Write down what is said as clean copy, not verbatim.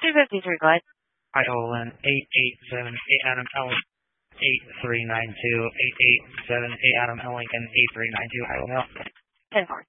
253, go ahead. Iolan 8878 Adam L 8392 8878 Adam L Lincoln 8392 Iola. 10-4.